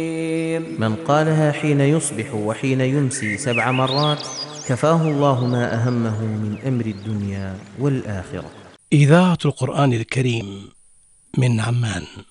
من قالها حين يصبح وحين يمسي 7 مرات كفاه الله ما أهمه من أمر الدنيا والآخرة. إذاعة القرآن الكريم من عمان.